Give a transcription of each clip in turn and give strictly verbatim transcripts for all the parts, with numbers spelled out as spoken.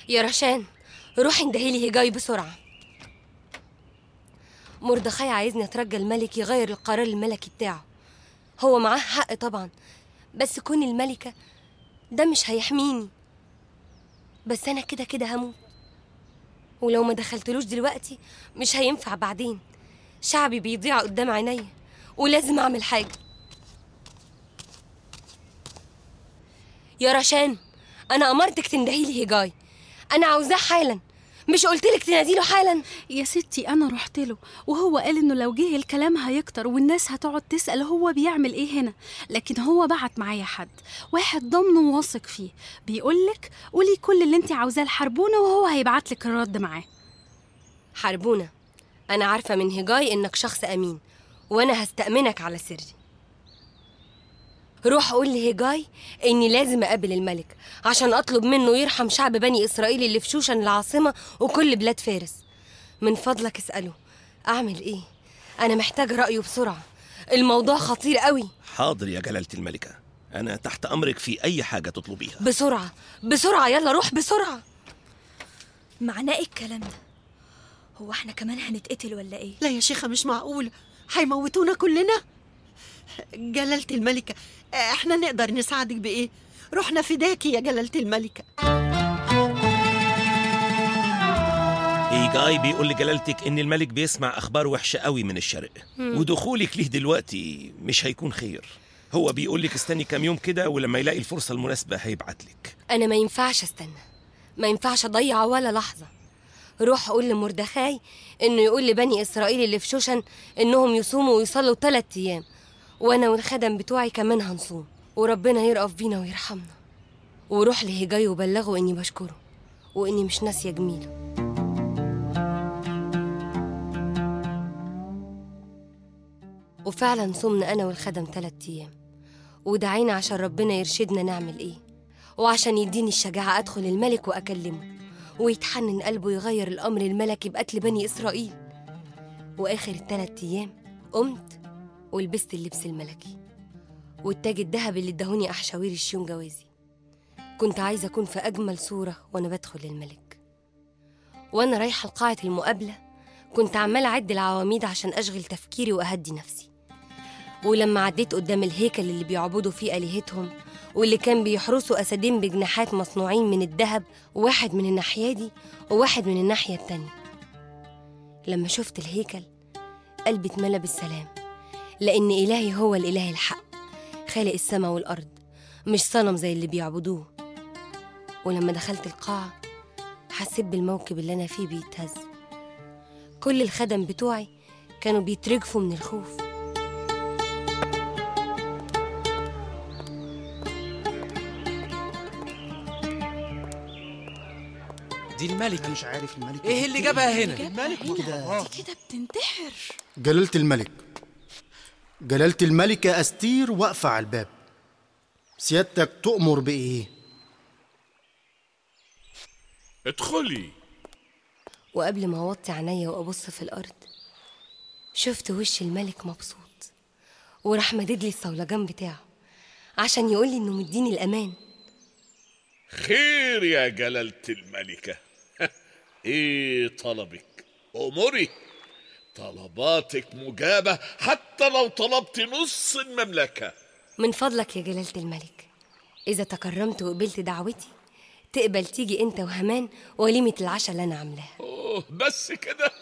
يا رشان، روحي اندهيلي هجاي بسرعة. مردخاي عايزني اترجى الملك يغير القرار الملكي بتاعه. هو معاه حق طبعا، بس كون الملكة ده مش هيحميني. بس انا كده كده هموت، ولو ما دخلتلوش دلوقتي مش هينفع بعدين. شعبي بيضيع قدام عينيا ولازم اعمل حاجة. يا رشان، انا امرتك تندهيلي هجاي، انا عاوزاه حالا. مش قلتلك تناديله حالا؟ يا ستي أنا رحت له وهو قال إنه لو جه الكلام هيكتر والناس هتقعد تسأل هو بيعمل إيه هنا. لكن هو بعت معايا حد، واحد ضمنه واثق فيه، بيقولك قولي كل اللي انت عاوزاه لحربونة وهو هيبعتلك الرد معاه. حربونة، أنا عارفة من هجاي إنك شخص أمين، وأنا هستأمنك على سري. روح قول لهجاي إني لازم أقابل الملك عشان أطلب منه يرحم شعب بني إسرائيل اللي في شوشن العاصمة وكل بلاد فارس. من فضلك اسأله أعمل إيه، أنا محتاج رأيه بسرعة، الموضوع خطير قوي. حاضر يا جلالة الملكة، أنا تحت أمرك في أي حاجة تطلبيها. بسرعة بسرعة، يلا روح بسرعة. معناه إيه الكلام ده؟ هو احنا كمان هنتقتل ولا ايه؟ لا يا شيخة، مش معقول، هيموتونا كلنا. جلالة الملكة، احنا نقدر نساعدك بإيه؟ روحنا فداكي يا جلالة الملكة. هيجاي بيقول لجلالتك إن الملك بيسمع أخبار وحشة قوي من الشرق، ودخولك ليه دلوقتي مش هيكون خير. هو بيقول لك استني كام يوم كده، ولما يلاقي الفرصة المناسبة هيبعتلك. أنا ما ينفعش استنى، ما ينفعش أضيع ولا لحظة. روح قول لمردخاي إنه يقول لبني إسرائيل اللي في شوشن إنهم يصوموا ويصلوا ثلاث أيام، وأنا والخدم بتوعي كمان هنصوم، وربنا يرأف بينا ويرحمنا. وروح لهجاي وبلغه إني بشكره وإني مش ناسية جميله. وفعلا صومنا أنا والخدم ثلاث أيام، ودعينا عشان ربنا يرشدنا نعمل إيه، وعشان يديني الشجاعة أدخل الملك وأكلمه ويتحنن قلبه يغير الأمر الملكي بقتل بني إسرائيل. وآخر الثلاث أيام قمت ولبست اللبس الملكي والتاج الذهبي اللي ادهوني أحشاوير الشيون جوازي. كنت عايزة أكون في أجمل صورة وأنا بدخل الملك. وأنا رايحة لقاعة المقابلة كنت عمالة أعد العواميد عشان أشغل تفكيري وأهدي نفسي. ولما عديت قدام الهيكل اللي بيعبدوا فيه آلهتهم، واللي كان بيحرسوا أسدين بجناحات مصنوعين من الذهب، واحد من الناحية دي وواحد من الناحية التانية، لما شفت الهيكل قلبي اتملى بالسلام، لأن إلهي هو الإله الحق، خالق السماء والأرض، مش صنم زي اللي بيعبدوه. ولما دخلت القاعة حسيت بالموكب اللي أنا فيه بيتهز. كل الخدم بتوعي كانوا بيترجفوا من الخوف. دي الملكة. مش عارف الملكة ايه اللي جابها هنا؟ الملك كده دي كده بتنتحر. جلالة الملك، جلالة الملكة أستير واقفة على الباب، سيادتك تؤمر بإيه؟ ادخلي. وقبل ما أوطي عينيا وأبص في الأرض شفت وش الملك مبسوط، وراح مدد لي الصولجان بتاعه عشان يقولي إنه مديني الأمان. خير يا جلالة الملكة. ايه طلبك؟ أمري، طلباتك مجابة حتى لو طلبت نص المملكة. من فضلك يا جلالة الملك، إذا تكرمت وقبلت دعوتي تقبل تيجي أنت وهمان وليمة العشاء اللي أنا عاملاها. أوه بس كده؟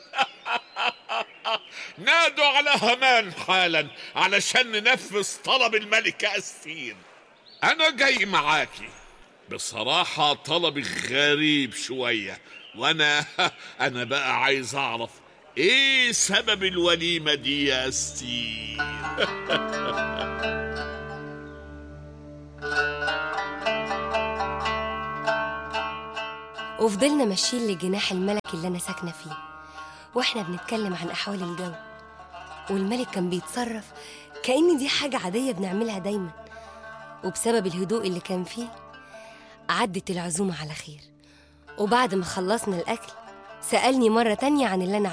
نادوا على هامان حالا علشان ننفذ طلب الملكة أستير. أنا جاي معاكي. بصراحة طلبي غريب شوية، وأنا أنا بقى عايز أعرف إيه سبب الوليمة دي يا أستير؟ وفضلنا ماشيين لجناح الملك اللي أنا ساكنة فيه، وإحنا بنتكلم عن أحوال الجو، والملك كان بيتصرف كأن دي حاجة عادية بنعملها دايما. وبسبب الهدوء اللي كان فيه عدت العزومة على خير. وبعد ما خلصنا الأكل سألني مرة تانية عن اللي أنا